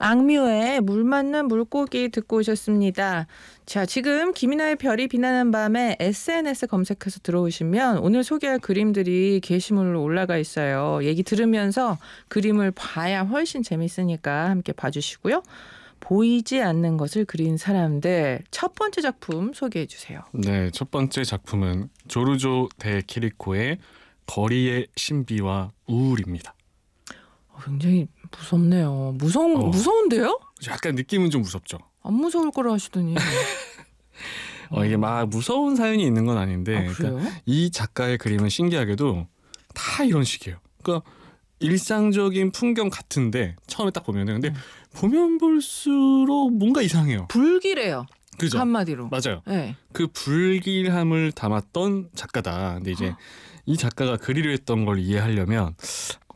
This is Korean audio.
악뮤의 물 맞는 물고기 듣고 오셨습니다. 자, 지금 김이나의 별이 비나는 밤에 SNS 검색해서 들어오시면 오늘 소개할 그림들이 게시물로 올라가 있어요. 얘기 들으면서 그림을 봐야 훨씬 재밌으니까 함께 봐주시고요. 보이지 않는 것을 그린 사람들, 첫 번째 작품 소개해 주세요. 네, 첫 번째 작품은 조르조 데 키리코의 거리의 신비와 우울입니다. 굉장히 무섭네요. 무서운데요? 약간 느낌은 좀 무섭죠. 안 무서울 거라 하시더니. 이게 막 무서운 사연이 있는 건 아닌데, 그래요? 그러니까 이 작가의 그림은 신기하게도 다 이런 식이에요. 그러니까 일상적인 풍경 같은데 처음에 딱 보면은 근데 보면 볼수록 뭔가 이상해요. 불길해요. 그죠? 한마디로. 맞아요. 네. 그 불길함을 담았던 작가다. 근데 이제 이 작가가 그리려 했던 걸 이해하려면